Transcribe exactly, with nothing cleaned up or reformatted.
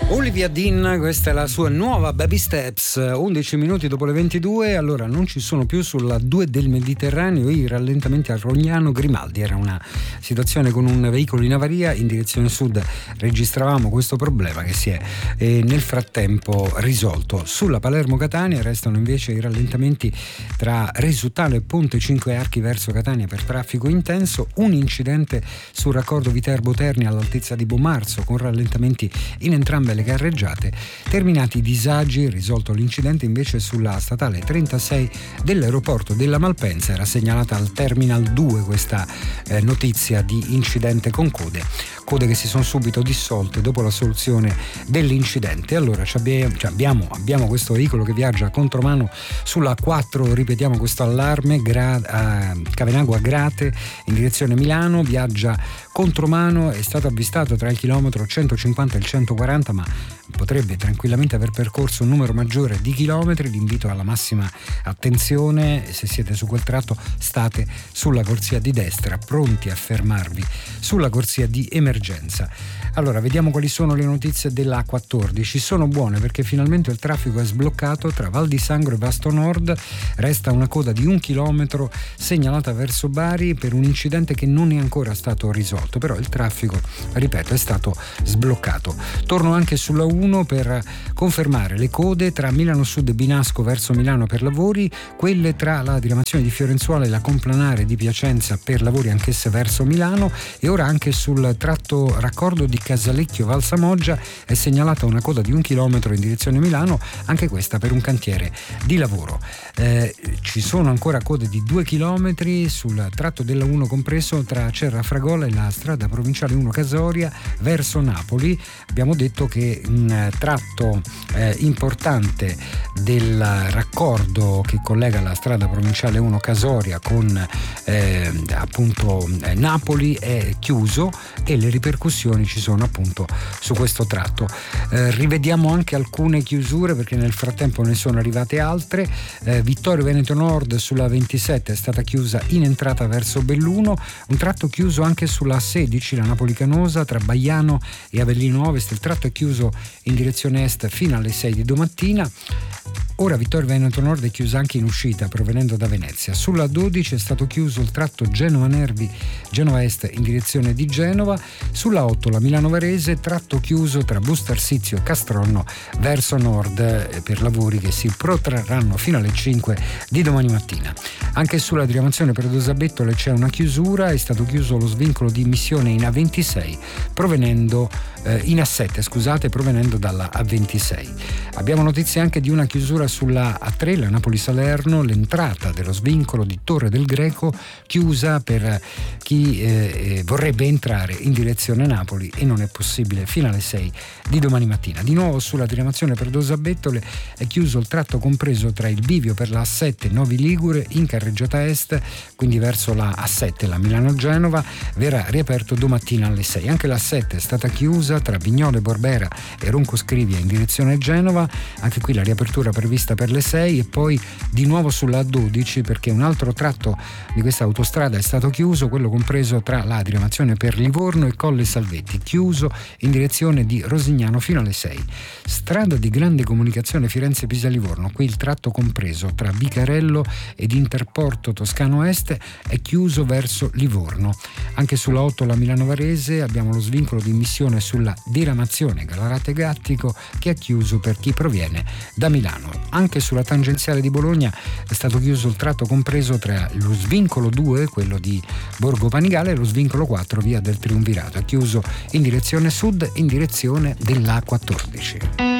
Olivia Dean, questa è la sua nuova Baby Steps, undici minuti dopo le ventidue. Allora, non ci sono più sulla due del Mediterraneo i rallentamenti a Rognano Grimaldi. Era una situazione con un veicolo in avaria in direzione sud. Registravamo questo problema che si è eh, nel frattempo risolto. Sulla Palermo-Catania restano invece i rallentamenti tra Resutano e Ponte Cinque Archi verso Catania per traffico intenso. Un incidente sul raccordo Viterbo-Terni all'altezza di Bomarzo con rallentamenti in entrambe le carreggiate. Terminati i disagi, risolto l'incidente invece sulla statale trentasei dell'aeroporto della Malpensa. Era segnalata al Terminal due questa eh, notizia di incidente con code code che si sono subito dissolte dopo la soluzione dell'incidente. Allora abbiamo, abbiamo questo veicolo che viaggia a contromano sulla quattro, ripetiamo questo allarme, gra, a Cavenagua Grate in direzione Milano, viaggia contromano, è stato avvistato tra il chilometro centocinquanta e il centoquaranta, ma potrebbe tranquillamente aver percorso un numero maggiore di chilometri. L'invito alla massima attenzione: se siete su quel tratto state sulla corsia di destra, pronti a fermarvi sulla corsia di emergenza. Allora, vediamo quali sono le notizie della A quattordici. Sono buone perché finalmente il traffico è sbloccato tra Val di Sangro e Vasto Nord. Resta una coda di un chilometro segnalata verso Bari per un incidente che non è ancora stato risolto, però il traffico, ripeto, è stato sbloccato. Torno anche sulla uno per confermare le code tra Milano Sud e Binasco verso Milano per lavori, quelle tra la diramazione di Fiorenzuola e la complanare di Piacenza per lavori anch'esse verso Milano, e ora anche sul tratto raccordo di Casalecchio Valsamoggia è segnalata una coda di un chilometro in direzione Milano, anche questa per un cantiere di lavoro. Eh, ci sono ancora code di due chilometri sul tratto della uno compreso tra Cerrafragola e la strada provinciale uno Casoria verso Napoli. Abbiamo detto che un tratto eh, importante del raccordo che collega la strada provinciale uno Casoria con eh, appunto eh, Napoli è chiuso, e le ripercussioni ci sono appunto su questo tratto. Eh, rivediamo anche alcune chiusure perché nel frattempo ne sono arrivate altre. eh, Vittorio Veneto Nord sulla ventisette è stata chiusa in entrata verso Belluno, un tratto chiuso anche sulla sedici, la Napoli Canosa tra Baiano e Avellino Ovest. Il tratto è chiuso in direzione est fino alle sei di domattina. Ora Vittorio Veneto Nord è chiusa anche in uscita provenendo da Venezia. Sulla dodici è stato chiuso il tratto Genova Nervi Genova Est in direzione di Genova. Sulla otto la Milano Varese, tratto chiuso tra Bustarsizio e Castronno verso nord eh, per lavori che si protrarranno fino alle cinque di domani mattina. Anche sulla diramazione per Dosabettole c'è una chiusura, è stato chiuso lo svincolo di Missione in A ventisei provenendo eh, in A sette scusate provenendo dalla A ventisei. Abbiamo notizie anche di una chiusura sulla A tre, la Napoli-Salerno, l'entrata dello svincolo di Torre del Greco chiusa per chi eh, vorrebbe entrare in direzione Napoli e non è possibile fino alle sei di domani mattina. Di nuovo sulla diramazione per Dosabettole è chiuso il tratto compreso tra il bivio per la A sette Novi Ligure in carreggiata est, quindi verso la A sette, la Milano-Genova, verrà riaperto domattina alle sei. Anche la A sette è stata chiusa tra Vignole Borbera e Ronco Scrivia in direzione Genova, anche qui la riapertura prevista per le sei. E poi di nuovo sulla A dodici perché un altro tratto di questa autostrada è stato chiuso, quello compreso tra la diramazione per Livorno e Colle Salvetti, chiuso in direzione di Rosignano fino alle sei. Strada di grande comunicazione Firenze-Pisa-Livorno, qui il tratto compreso tra Vicarello ed Interporto Toscano Est è chiuso verso Livorno. Anche sulla otto la Milano Varese abbiamo lo svincolo di immissione sulla diramazione Galarate Gattico che è chiuso per chi proviene da Milano. Anche sulla tangenziale di Bologna è stato chiuso il tratto compreso tra lo svincolo due, quello di Borgo Panigale, e lo svincolo quattro via del Triumvirato, è chiuso in direzione sud in direzione dell'A quattordici.